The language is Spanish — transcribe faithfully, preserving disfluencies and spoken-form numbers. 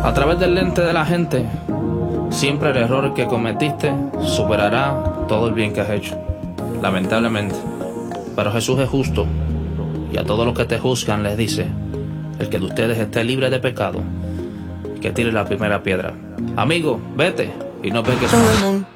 A través del lente de la gente, siempre el error que cometiste superará todo el bien que has hecho, lamentablemente. Pero Jesús es justo, y a todos los que te juzgan les dice: el que de ustedes esté libre de pecado, que tire la primera piedra. Amigo, vete y no peques más.